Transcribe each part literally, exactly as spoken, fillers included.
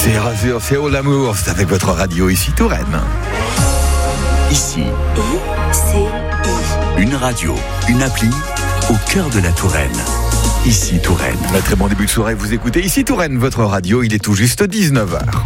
C'est Razur, c'est Haut l'amour, c'est avec votre radio ici Touraine. Ici, I C I. une radio, une appli au cœur de la Touraine. Ici Touraine. Un très bon début de soirée, vous écoutez ici Touraine, votre radio, il est tout juste dix-neuf heures.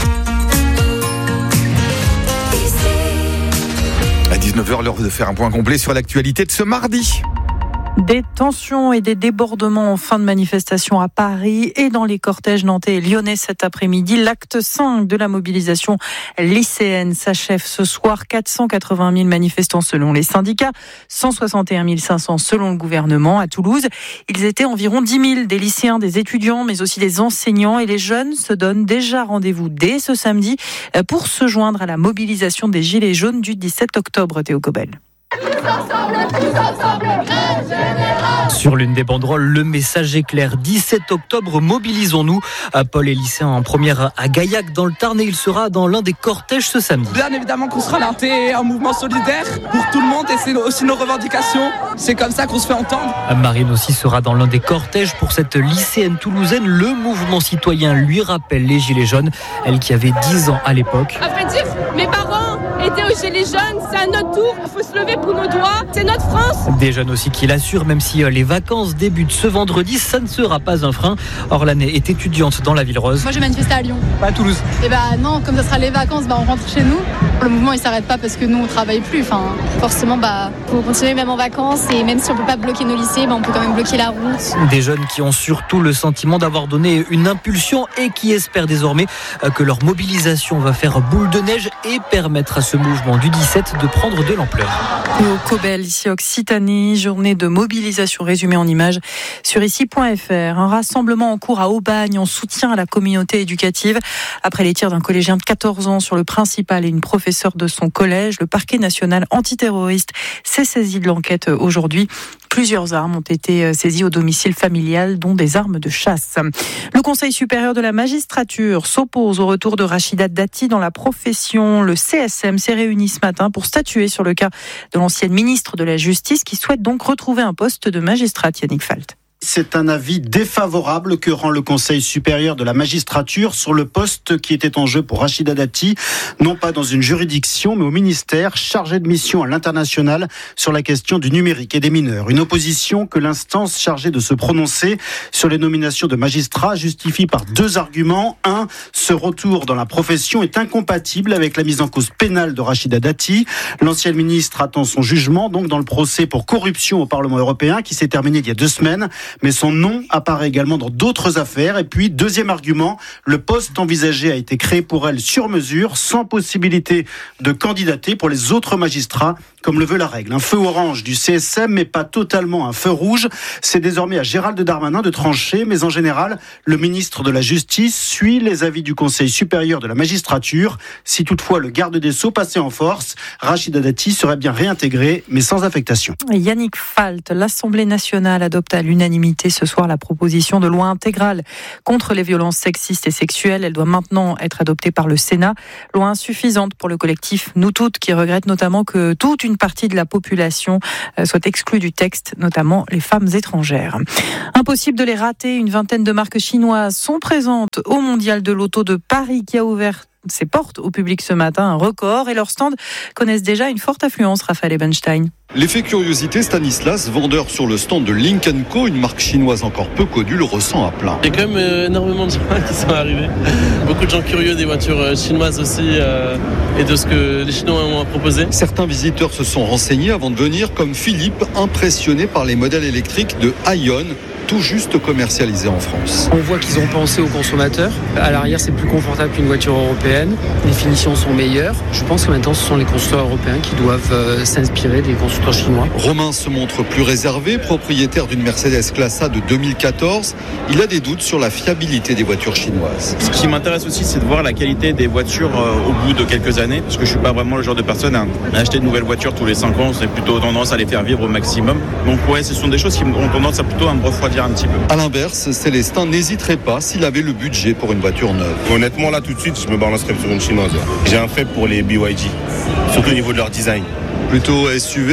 À dix-neuf heures, l'heure de faire un point complet sur l'actualité de ce mardi. Des tensions et des débordements en fin de manifestation à Paris et dans les cortèges nantais et lyonnais cet après-midi. L'acte cinq de la mobilisation lycéenne s'achève ce soir. quatre cent quatre-vingt mille manifestants selon les syndicats, cent soixante et un mille cinq cents selon le gouvernement. À Toulouse, ils étaient environ dix mille, des lycéens, des étudiants, mais aussi des enseignants. Et les jeunes se donnent déjà rendez-vous dès ce samedi pour se joindre à la mobilisation des Gilets jaunes du dix-sept octobre. Théo Cobel. Tous ensemble, tous ensemble, grève générale. Sur l'une des banderoles, le message est clair. dix-sept octobre, mobilisons-nous. Paul est lycéen en première à Gaillac dans le Tarn et il sera dans l'un des cortèges ce samedi. Bien évidemment qu'on sera là. C'est un mouvement solidaire pour tout le monde et c'est aussi nos revendications. C'est comme ça qu'on se fait entendre. Marine aussi sera dans l'un des cortèges pour cette lycéenne toulousaine. Le mouvement citoyen lui rappelle les Gilets jaunes, elle qui avait dix ans à l'époque. À vrai dire, mes parents étaient aux Gilets jaunes, c'est à notre tour, il faut se lever pour nos droits, c'est notre France. Des jeunes aussi qui l'assurent, même si les vacances débutent ce vendredi, ça ne sera pas un frein. Orlane est étudiante dans la Ville Rose. Moi je vais manifester à Lyon. Pas à Toulouse. Et bah non, comme ça sera les vacances, bah on rentre chez nous. Le mouvement il s'arrête pas parce que nous on travaille plus. Enfin, forcément bah faut continuer même en vacances et même si on peut pas bloquer nos lycées, bah on peut quand même bloquer la route. Des jeunes qui ont surtout le sentiment d'avoir donné une impulsion et qui espèrent désormais que leur mobilisation va faire boule de neige et permettre à ce mouvement du dix-sept de prendre de l'ampleur. Au Cobel, ici Occitanie, journée de mobilisation résumée en images sur ici point f r. Un rassemblement en cours à Aubagne en soutien à la communauté éducative. Après les tirs d'un collégien de quatorze ans sur le principal et une professeure de son collège, le parquet national antiterroriste s'est saisi de l'enquête aujourd'hui. Plusieurs armes ont été saisies au domicile familial, dont des armes de chasse. Le Conseil supérieur de la magistrature s'oppose au retour de Rachida Dati dans la profession. Le C S M s'est réuni ce matin pour statuer sur le cas de l'ancienne ministre de la Justice qui souhaite donc retrouver un poste de magistrate. Yannick Falt. C'est un avis défavorable que rend le Conseil supérieur de la magistrature sur le poste qui était en jeu pour Rachida Dati, non pas dans une juridiction, mais au ministère chargé de mission à l'international sur la question du numérique et des mineurs. Une opposition que l'instance chargée de se prononcer sur les nominations de magistrats justifie par deux arguments. Un, ce retour dans la profession est incompatible avec la mise en cause pénale de Rachida Dati. L'ancienne ministre attend son jugement donc dans le procès pour corruption au Parlement européen qui s'est terminé il y a deux semaines. Mais son nom apparaît également dans d'autres affaires. Et puis, deuxième argument, le poste envisagé a été créé pour elle sur mesure, sans possibilité de candidater pour les autres magistrats, comme le veut la règle. Un feu orange du C S M, mais pas totalement un feu rouge. C'est désormais à Gérald Darmanin de trancher, mais en général, le ministre de la Justice suit les avis du Conseil supérieur de la magistrature. Si toutefois le garde des Sceaux passait en force, Rachida Dati serait bien réintégrée, mais sans affectation. Yannick Falt, l'Assemblée nationale adopte à l'unanimité ce soir la proposition de loi intégrale contre les violences sexistes et sexuelles. Elle doit maintenant être adoptée par le Sénat. Loi insuffisante pour le collectif Nous Toutes qui regrette notamment que toute une partie de la population soit exclue du texte, notamment les femmes étrangères. Impossible de les rater, une vingtaine de marques chinoises sont présentes au Mondial de l'Auto de Paris qui a ouvert ses portes au public ce matin, un record, et leurs stands connaissent déjà une forte affluence. Raphaël Ebenstein. L'effet curiosité, Stanislas, vendeur sur le stand de Lynk and Co, une marque chinoise encore peu connue, le ressent à plein. Il y a quand même euh, énormément de gens qui sont arrivés. Beaucoup de gens curieux des voitures chinoises aussi euh, et de ce que les Chinois ont à proposer. Certains visiteurs se sont renseignés avant de venir, comme Philippe, impressionné par les modèles électriques de Aion, tout juste commercialisés en France. On voit qu'ils ont pensé aux consommateurs. À l'arrière, c'est plus confortable qu'une voiture européenne. Les finitions sont meilleures. Je pense que maintenant, ce sont les constructeurs européens qui doivent euh, s'inspirer des constructeurs chinois. Romain se montre plus réservé, propriétaire d'une Mercedes Classe A de deux mille quatorze. Il a des doutes sur la fiabilité des voitures chinoises. Ce qui m'intéresse aussi, c'est de voir la qualité des voitures euh, au bout de quelques années, parce que je suis pas vraiment le genre de personne à acheter de nouvelles voitures tous les cinq ans. C'est plutôt tendance à les faire vivre au maximum. Donc ouais, ce sont des choses qui ont tendance à plutôt à me refroidir un petit peu. À l'inverse, Célestin n'hésiterait pas s'il avait le budget pour une voiture neuve. Honnêtement, là tout de suite, je me balancerais sur une chinoise. J'ai un fait pour les B Y D, surtout au niveau de leur design. Plutôt S U V ou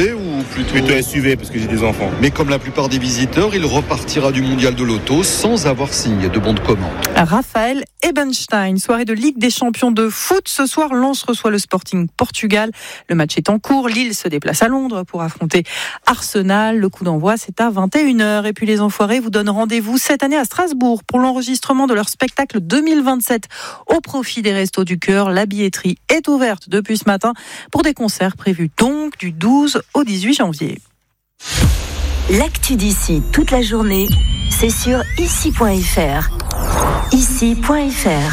plutôt... Plutôt S U V parce que j'ai des enfants. Mais comme la plupart des visiteurs, il repartira du mondial de l'auto sans avoir signé de bon de commande. Raphaël Ebenstein, soirée de Ligue des champions de foot. Ce soir, Lens reçoit le Sporting Portugal. Le match est en cours. Lille se déplace à Londres pour affronter Arsenal. Le coup d'envoi, c'est à vingt et une heures. Et puis les Enfoirés vous donnent rendez-vous cette année à Strasbourg pour l'enregistrement de leur spectacle deux mille vingt-sept au profit des Restos du Cœur. La billetterie est ouverte depuis ce matin pour des concerts prévus donc du douze au dix-huit janvier. L'actu d'ici toute la journée, c'est sur ici point f r. ici point f r.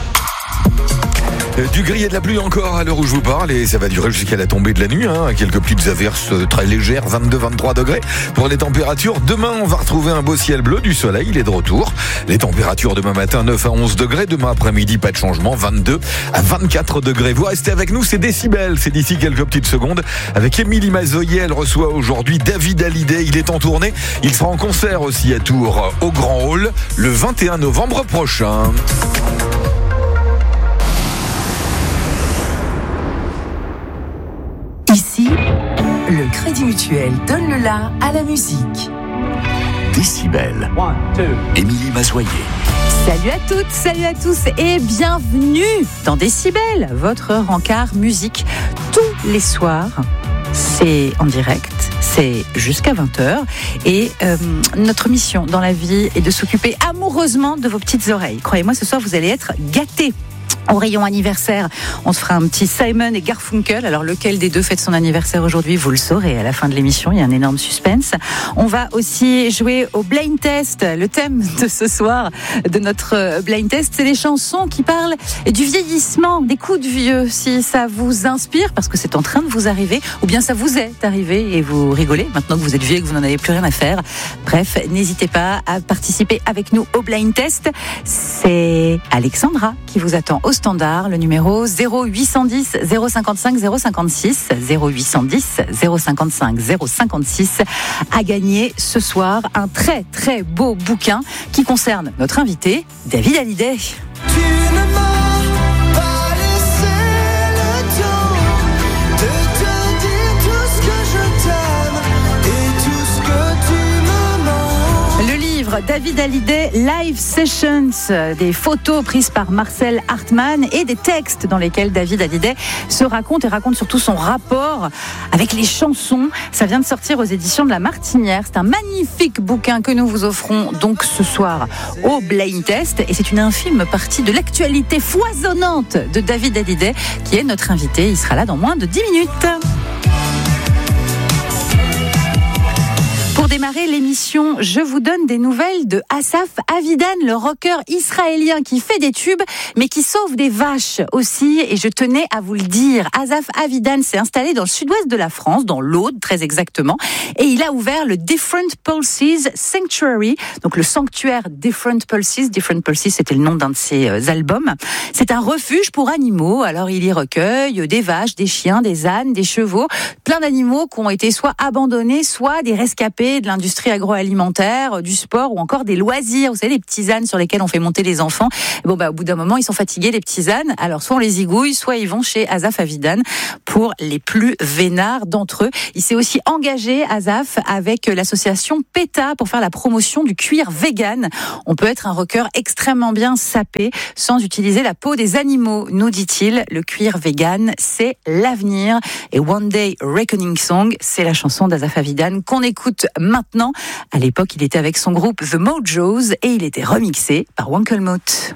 Du gris et de la pluie encore à l'heure où je vous parle et ça va durer jusqu'à la tombée de la nuit. Hein. Quelques petites averses très légères, vingt-deux à vingt-trois degrés pour les températures. Demain, on va retrouver un beau ciel bleu, du soleil, il est de retour. Les températures demain matin, neuf à onze degrés. Demain après-midi, pas de changement, vingt-deux à vingt-quatre degrés. Vous restez avec nous, c'est Décibel. C'est d'ici quelques petites secondes. Avec Émilie Mazoyer, elle reçoit aujourd'hui David Hallyday. Il est en tournée. Il sera en concert aussi à Tours, au Grand Hall, le vingt et un novembre prochain. Ici, le Crédit Mutuel donne le la à la musique. Décibel. Émilie Mazoyer. Salut à toutes, salut à tous et bienvenue dans Décibel, votre rencard musique tous les soirs. C'est en direct, c'est jusqu'à vingt heures et euh, notre mission dans la vie est de s'occuper amoureusement de vos petites oreilles. Croyez-moi, ce soir vous allez être gâtés. Au rayon anniversaire, on se fera un petit Simon et Garfunkel. Alors lequel des deux fête son anniversaire aujourd'hui, vous le saurez à la fin de l'émission, il y a un énorme suspense. On va aussi jouer au blind test. Le thème de ce soir de notre blind test, c'est les chansons qui parlent du vieillissement, des coups de vieux. Si ça vous inspire, parce que c'est en train de vous arriver, ou bien ça vous est arrivé et vous rigolez maintenant que vous êtes vieux et que vous n'en avez plus rien à faire. Bref, n'hésitez pas à participer avec nous au blind test. C'est Alexandra qui vous attend au standard, le numéro zéro huit un zéro zéro cinquante-cinq zéro cinquante-six, zéro huit un zéro zéro cinquante-cinq zéro cinquante-six, à gagner ce soir un très très beau bouquin qui concerne notre invité, David Hallyday. Tu ne m'as pas laissé le temps de te dire tout ce que je t'aime et tout ce que tu me manques. Le livre David Hallyday Live Sessions, des photos prises par Marcel Hartmann et des textes dans lesquels David Hallyday se raconte et raconte surtout son rapport avec les chansons. Ça vient de sortir aux éditions de La Martinière. C'est un magnifique bouquin que nous vous offrons donc ce soir au Blind Test et c'est une infime partie de l'actualité foisonnante de David Hallyday qui est notre invité. Il sera là dans moins de dix minutes. Pour démarrer l'émission, je vous donne des nouvelles de Asaf Avidan, le rocker israélien qui fait des tubes, mais qui sauve des vaches aussi. Et je tenais à vous le dire, Asaf Avidan s'est installé dans le sud-ouest de la France, dans l'Aude très exactement, et il a ouvert le Different Pulses Sanctuary, donc le sanctuaire Different Pulses. Different Pulses, c'était le nom d'un de ses albums. C'est un refuge pour animaux. Alors il y recueille des vaches, des chiens, des ânes, des chevaux, plein d'animaux qui ont été soit abandonnés, soit des rescapés de l'industrie agroalimentaire, du sport ou encore des loisirs. Vous savez, les petits ânes sur lesquels on fait monter les enfants. Et bon, bah, au bout d'un moment, ils sont fatigués, les petits ânes. Alors, soit on les zigouille, soit ils vont chez Asaf Avidan pour les plus vénards d'entre eux. Il s'est aussi engagé, Asaf, avec l'association PETA pour faire la promotion du cuir vegan. On peut être un rocker extrêmement bien sapé sans utiliser la peau des animaux, nous dit-il. Le cuir vegan, c'est l'avenir. Et One Day Reckoning Song, c'est la chanson d'Asaf Avidan qu'on écoute maintenant. À l'époque, il était avec son groupe The Mojos et il était remixé par Wankelmout.